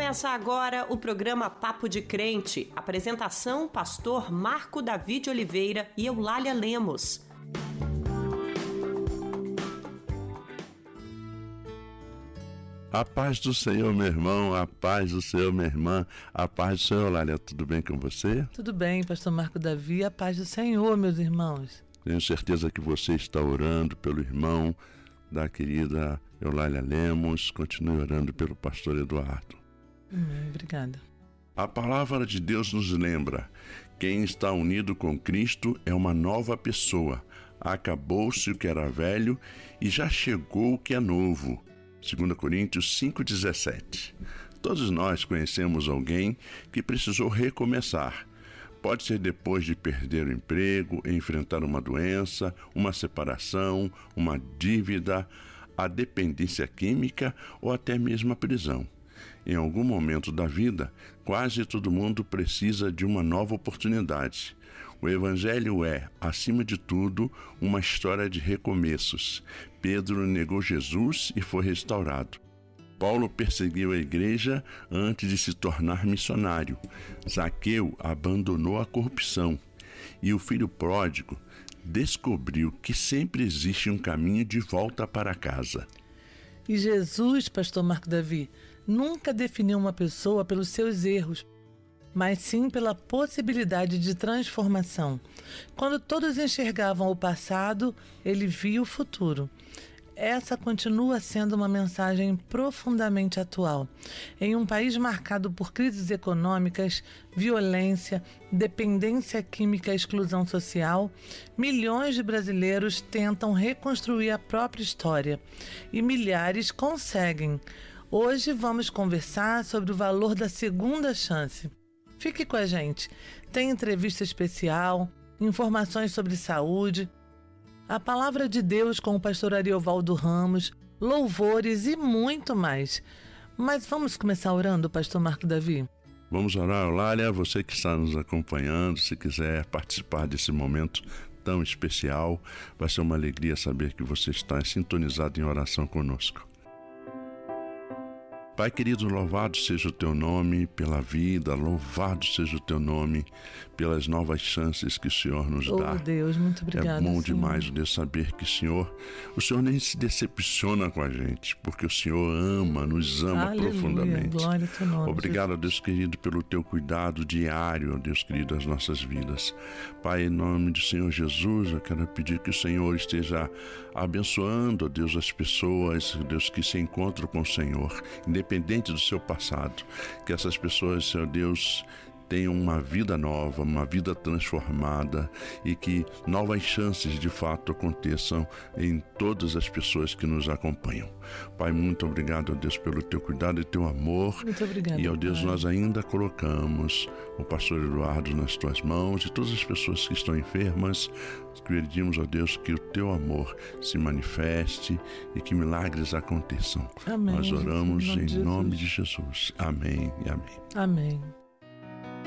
Começa agora o programa Papo de Crente. Apresentação, pastor Marco David Oliveira e Eulália Lemos. A paz do Senhor, meu irmão, a paz do Senhor, minha irmã, a paz do Senhor, Eulália, tudo bem com você? Tudo bem, pastor Marco Davi, a paz do Senhor, meus irmãos. Tenho certeza que você está orando pelo irmão da querida Eulália Lemos, continue orando pelo pastor Eduardo. Obrigada. A palavra de Deus nos lembra: quem está unido com Cristo é uma nova pessoa. Acabou-se o que era velho e já chegou o que é novo. 2 Coríntios 5,17. Todos nós conhecemos alguém que precisou recomeçar. Pode ser depois de perder o emprego, enfrentar uma doença, uma separação, uma dívida, a dependência química ou até mesmo a prisão. Em algum momento da vida, quase todo mundo precisa de uma nova oportunidade. O Evangelho é, acima de tudo, uma história de recomeços. Pedro negou Jesus e foi restaurado. Paulo perseguiu a igreja antes de se tornar missionário. Zaqueu abandonou a corrupção. E o filho pródigo descobriu que sempre existe um caminho de volta para casa. E Jesus, pastor Marco Davi, nunca definiu uma pessoa pelos seus erros, mas sim pela possibilidade de transformação. Quando todos enxergavam o passado, ele via o futuro. Essa continua sendo uma mensagem profundamente atual. Em um país marcado por crises econômicas, violência, dependência química e exclusão social, milhões de brasileiros tentam reconstruir a própria história e milhares conseguem. Hoje vamos conversar sobre o valor da segunda chance. Fique com a gente. Tem entrevista especial, informações sobre saúde, a palavra de Deus com o pastor Ariovaldo Ramos, louvores e muito mais. Mas vamos começar orando, pastor Marco Davi? Vamos orar, Eulália, você que está nos acompanhando, se quiser participar desse momento tão especial, vai ser uma alegria saber que você está sintonizado em oração conosco. Pai querido, louvado seja o teu nome pela vida, louvado seja o teu nome pelas novas chances que o Senhor nos dá. Oh Deus, muito obrigado. É bom Senhor. demais de saber que o Senhor nem se decepciona com a gente, porque o Senhor nos ama Aleluia, profundamente. Glória ao teu nome, obrigado, Jesus. Deus querido, pelo teu cuidado diário, Deus querido, das nossas vidas. Pai, em nome do Senhor Jesus, eu quero pedir que o Senhor esteja abençoando, Deus, as pessoas, Deus, que se encontram com o Senhor, independente do seu passado, que essas pessoas, Senhor Deus, tenham uma vida nova, uma vida transformada e que novas chances de fato aconteçam em todas as pessoas que nos acompanham. Pai, muito obrigado, Deus, pelo teu cuidado e teu amor. Muito obrigado, e, ó Deus, Pai, nós ainda colocamos o pastor Eduardo nas tuas mãos e todas as pessoas que estão enfermas. Pedimos, ó Deus, que o teu amor se manifeste e que milagres aconteçam. Amém, Nós oramos Jesus, em nome de Jesus. Amém e amém. Amém.